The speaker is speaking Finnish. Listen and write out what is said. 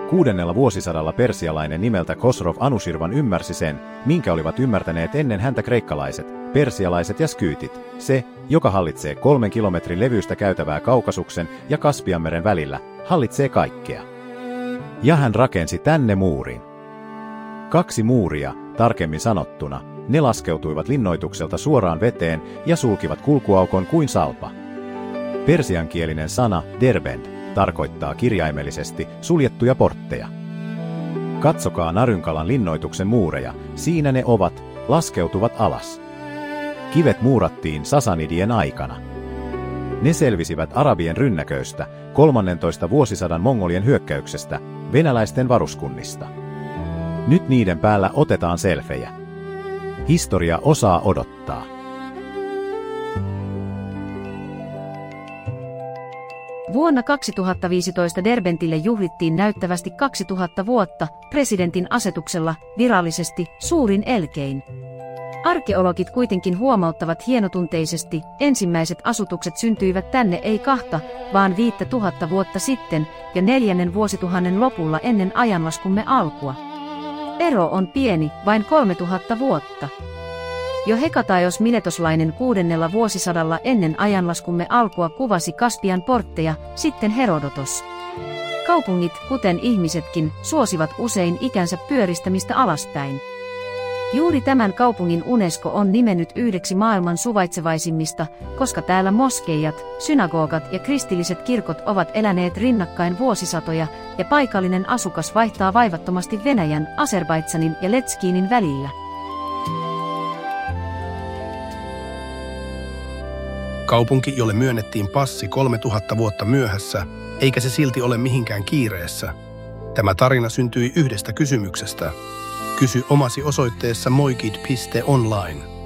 6. vuosisadalla persialainen nimeltä Khosrov Anushirvan ymmärsi sen, minkä olivat ymmärtäneet ennen häntä kreikkalaiset, persialaiset ja skyytit, se, joka hallitsee 3 kilometrin levyistä käytävää Kaukasuksen ja Kaspianmeren välillä, hallitsee kaikkea. Ja hän rakensi tänne muurin. 2 muuria, tarkemmin sanottuna, ne laskeutuivat linnoitukselta suoraan veteen ja sulkivat kulkuaukon kuin salpa. Persiankielinen sana derbend tarkoittaa kirjaimellisesti suljettuja portteja. Katsokaa Narynkalan linnoituksen muureja, siinä ne ovat, laskeutuvat alas. Kivet muurattiin Sasanidien aikana. Ne selvisivät arabien rynnäköistä, 13. vuosisadan mongolien hyökkäyksestä, venäläisten varuskunnista. Nyt niiden päällä otetaan selfejä. Historia osaa odottaa. Vuonna 2015 Derbentille juhlittiin näyttävästi 2000 vuotta presidentin asetuksella virallisesti suurin elkein. Arkeologit kuitenkin huomauttavat hienotunteisesti, ensimmäiset asutukset syntyivät tänne ei 2, vaan 5000 vuotta sitten ja 4. vuosituhannen lopulla ennen ajanlaskumme alkua. Ero on pieni, vain 3000 vuotta. Jo Hekataios Miletoslainen 6. vuosisadalla ennen ajanlaskumme alkua kuvasi Kaspian portteja, sitten Herodotos. Kaupungit, kuten ihmisetkin, suosivat usein ikänsä pyöristämistä alaspäin. Juuri tämän kaupungin UNESCO on nimennyt yhdeksi maailman suvaitsevaisimmista, koska täällä moskeijat, synagogat ja kristilliset kirkot ovat eläneet rinnakkain vuosisatoja, ja paikallinen asukas vaihtaa vaivattomasti Venäjän, Azerbaidžanin ja Letskiinin välillä. Kaupunki, jolle myönnettiin passi 3000 vuotta myöhässä, eikä se silti ole mihinkään kiireessä. Tämä tarina syntyi yhdestä kysymyksestä. Kysy omasi osoitteessa moikid.online.